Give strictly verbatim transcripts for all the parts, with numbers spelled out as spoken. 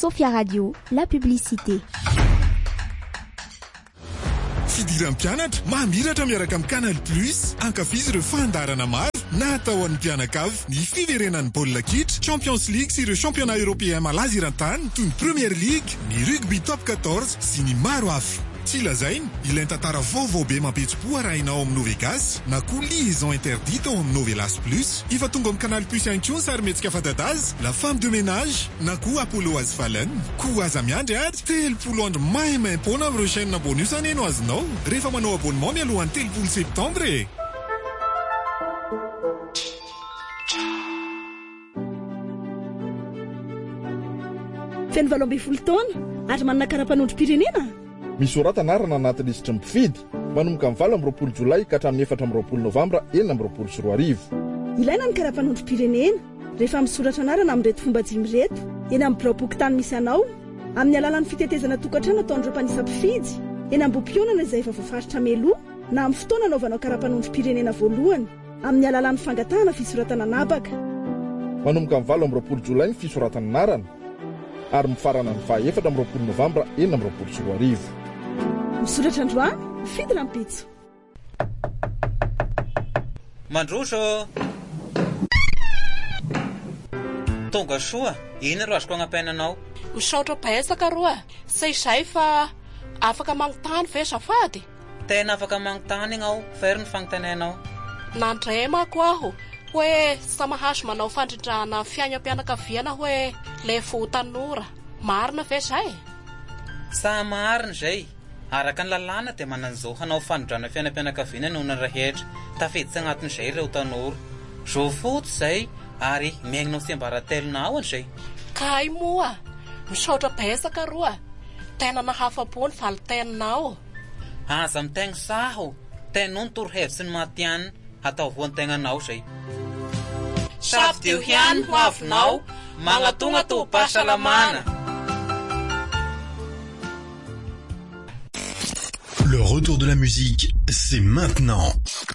Sophia Radio, la publicité. Fidiram mpianatra mamiratra miaraka amin'ny Canal Plus, ankafizy ireo fandarana maro natao an'ny mpianakavy ny fiverenan'ny baolina kitra, Champions League sy ireo championnat européen malaza eran-tany toy ny Premier League, ny rugby top quatorze sy ny maro hafa. Tsy lazainy, ilay tantara vaovao be mampetsi-po arahinao amin'ny Novegas na koa liaison interdite ao amin'ny Novelas Plus. Ifa tonga amin'ny Canal Plus ihany koa ny sarimihetsika fadadazy, La Femme de Ménage na koa Apollo azy falany. Koa aza miandry ady telopolo andro maimaimpona amin'ireo chaîne bonus aneno azonao rehefa manao abonnement mialohan'ny telopolo septembre e. Feno valo ambin'ny folo taona ary manana karapanondrom-pirenena. Misorata anarana anaty lisitra mpifidy manomboka amin'ny valo amby roapolo jolay ka hatramin'ny efatra amby roapolo novambra enina amby roapolo sy roa arivo. Ilaina ny karapanondrom-pirenena rehefa misoratra anarana amin'ireto fomba dimy reto eny amin'ny bloc tany misy anao, amin'ny alalan'ny fitetezana tokantrano ataon'ireo mpanisa mpifidy, eny ambom-pionana izay efa voafaritra meloa na amin'ny fotoana anaovanao karapanondrom-pirenena voalohany, amin'ny alalan'ny fangatahana fisoratana anabaka. Manomboka amin'ny valo amby roapolo jolay ny fisoratana anarana ary mifarana ny faha efatra amby roapolo novambra enina amby roapolo sy roa arivo. Misoratra androany, fidy rampitso. Mandroso. Tonga soa, iny ro azoko agnapenanao. Misaotra betsaka roa, sy izay fa afaka mangitany ve safady? Tena afaka mangitany ignao, very ny fagnotanenao. Nandray mako aho hoe samahaso manao fandrindrana fiainam-pianakaviana hoe le vo tanora. Marina ve zay? Sa marina zay. Araka ny lalàna dia manan'izao hanao fandrindrana fiainam-pianakaviana noho ny rehetra. Tafiditsy agnatin'izay ireo tanora. Zo fotsy zay ary miaignao sy ambaratelonao an'izay. Kay moa, misaotra betsaka roa. Tena nahafa-po ny valitenanao. Aza mitegno saho, tenao ny torohevitsy ny matianina atao voan-tegnanao zay. Safidio ihany ho avinao, magnatonga toham-pahasalamana. Le retour de la musique, c'est maintenant.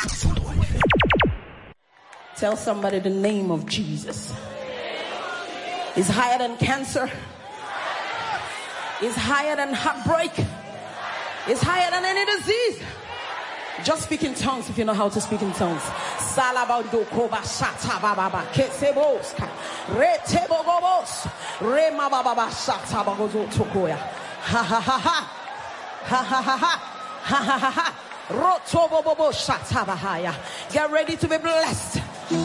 Tell somebody the name of Jesus is higher than cancer, is higher than heartbreak, is higher than any disease. Just speak in tongues if you know how to speak in tongues. Salabando koba shata baba kesebos retebogobos rema baba shata bagozo tokoya. Ha ha ha ha ha ha ha ha ha ha ha ha. Rotobobobo shata bahaya. Get ready to be blessed.